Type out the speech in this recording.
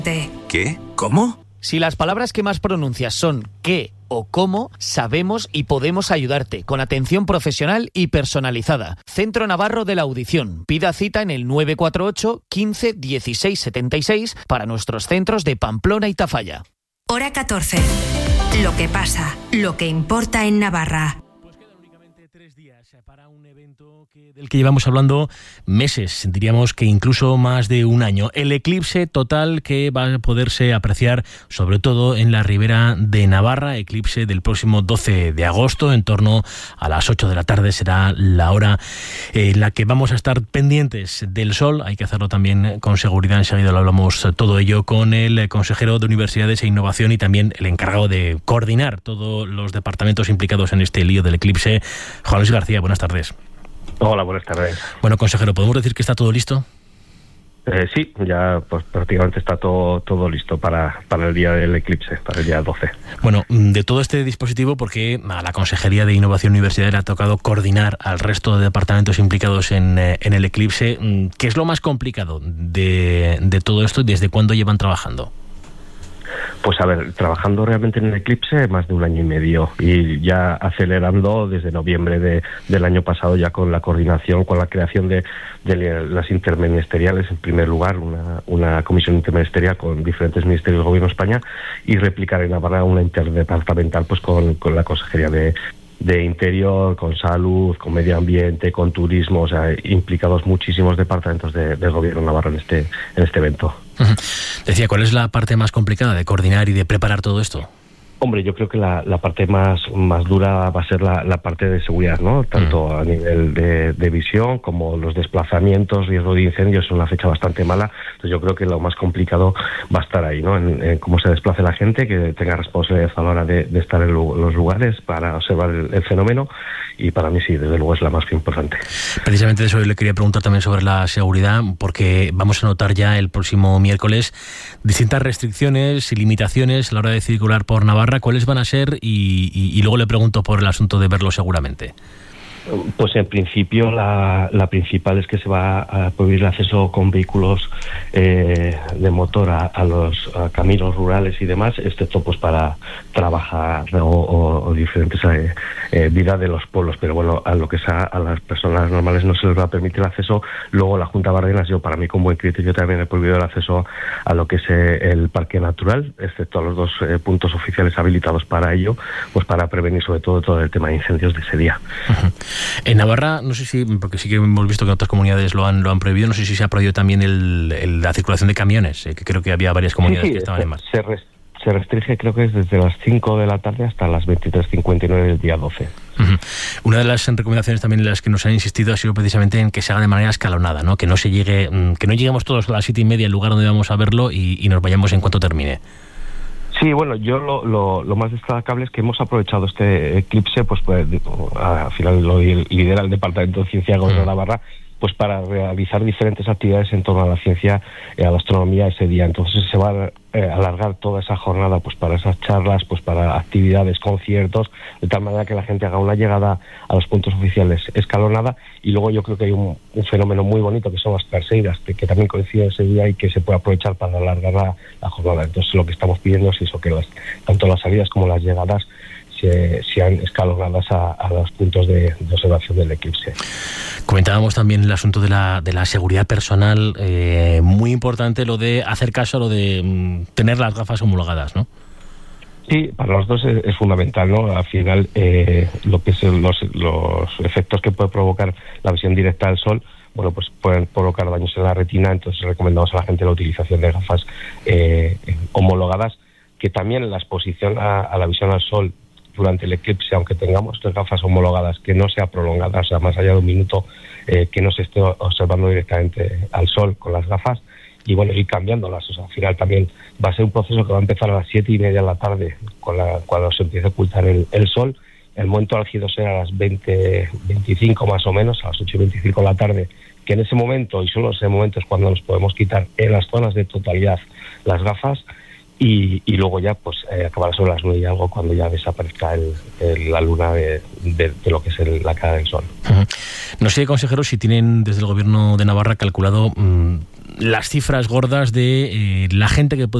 ¿Qué? ¿Cómo? Si las palabras que más pronuncias son qué o cómo, sabemos y podemos ayudarte con atención profesional y personalizada. Centro Navarro de la Audición. Pida cita en el 948 15 16 76 para nuestros centros de Pamplona y Tafalla. Hora 14. Lo que pasa, lo que importa en Navarra. Pues quedan únicamente 3 días para un evento del que llevamos hablando meses, diríamos que incluso más de un año. El eclipse total que va a poderse apreciar sobre todo en la ribera de Navarra, eclipse del próximo 12 de agosto, en torno a las 8 de la tarde será la hora en la que vamos a estar pendientes del sol. Hay que hacerlo también con seguridad, enseguida lo hablamos todo ello con el consejero de Universidades e Innovación y también el encargado de coordinar todos los departamentos implicados en este lío del eclipse, Juan Luis García. Buenas tardes. Hola, buenas tardes. Bueno, consejero, ¿podemos decir que está todo listo? Sí, ya pues prácticamente está todo listo para el día del eclipse, para el día 12. Bueno, de todo este dispositivo, porque a la Consejería de Innovación Universitaria le ha tocado coordinar al resto de departamentos implicados en el eclipse, ¿qué es lo más complicado de todo esto y desde cuándo llevan trabajando? Pues a ver, trabajando realmente en el eclipse más de un año y medio y ya acelerando desde noviembre del año pasado ya con la coordinación, con la creación de las interministeriales, en primer lugar una comisión interministerial con diferentes ministerios del Gobierno de España y replicar en Navarra una interdepartamental pues con la Consejería de Interior, con Salud, con Medio Ambiente, con Turismo, o sea, implicados muchísimos departamentos del Gobierno navarro en este evento. Decía, ¿cuál es la parte más complicada de coordinar y de preparar todo esto? Hombre, yo creo que la parte más dura va a ser la parte de seguridad, ¿no? Tanto a nivel de visión como los desplazamientos, riesgo de incendios, es una fecha bastante mala. Entonces yo creo que lo más complicado va a estar ahí, ¿no? En cómo se desplace la gente, que tenga responsabilidad a la hora de estar en los lugares para observar el fenómeno. Y para mí sí, desde luego es la más importante. Precisamente de eso le quería preguntar también sobre la seguridad, porque vamos a notar ya el próximo miércoles distintas restricciones y limitaciones a la hora de circular por Navarra. ¿Cuáles van a ser? Y luego le pregunto por el asunto de verlo seguramente. Pues en principio la principal es que se va a prohibir el acceso con vehículos de motor a los caminos rurales y demás, excepto pues para trabajar o diferentes vida de los pueblos, pero bueno, a lo que sea a las personas normales no se les va a permitir el acceso. Luego la Junta Bardenas, yo para mí con buen criterio también he prohibido el acceso a lo que es el parque natural, excepto a los 2 puntos oficiales habilitados para ello, pues para prevenir sobre todo el tema de incendios de ese día. Uh-huh. En Navarra, no sé si, porque sí que hemos visto que otras comunidades lo han prohibido, no sé si se ha prohibido también la circulación de camiones, que creo que había varias comunidades que estaban en marcha. Se restringe, creo que es desde las 5 de la tarde hasta las 23:59 del día 12. Uh-huh. Una de las recomendaciones también en las que nos han insistido ha sido precisamente en que se haga de manera escalonada, ¿no? Que no lleguemos todos a las 7:30 al lugar donde vamos a verlo y nos vayamos en cuanto termine. Sí, bueno, yo lo más destacable es que hemos aprovechado este eclipse, pues al final lo lidera el Departamento de Ciencia del Gobierno de Navarra, pues para realizar diferentes actividades en torno a la ciencia y a la astronomía ese día. Entonces se va a alargar toda esa jornada pues para esas charlas, pues para actividades, conciertos, de tal manera que la gente haga una llegada a los puntos oficiales escalonada. Y luego yo creo que hay un fenómeno muy bonito que son las perseidas, que también coincide ese día y que se puede aprovechar para alargar la jornada. Entonces lo que estamos pidiendo es eso, que tanto las salidas como las llegadas sean escalonadas a los puntos de observación del eclipse. Comentábamos también el asunto de la seguridad personal, muy importante lo de hacer caso a lo de tener las gafas homologadas, ¿no? Sí, para los dos es fundamental, ¿no? Al final, lo que es los efectos que puede provocar la visión directa del sol, bueno, pues pueden provocar daños en la retina, entonces recomendamos a la gente la utilización de gafas homologadas, que también la exposición a la visión al sol durante el eclipse, aunque tengamos 3 gafas homologadas, que no sea prolongada, o sea, más allá de un minuto, que no se esté observando directamente al sol con las gafas, y bueno, ir cambiándolas. O sea, al final también va a ser un proceso que va a empezar a las 7:30 de la tarde, cuando se empiece a ocultar el sol. El momento álgido será a las 20:25 más o menos, a las 8:25 de la tarde, que en ese momento, y solo en ese momento, es cuando nos podemos quitar en las zonas de totalidad las gafas. y luego ya pues acabará sobre las 9 y algo cuando ya desaparezca la luna de lo que es la cara del sol. No sé, consejero, si tienen desde el Gobierno de Navarra calculado las cifras gordas de la gente que puede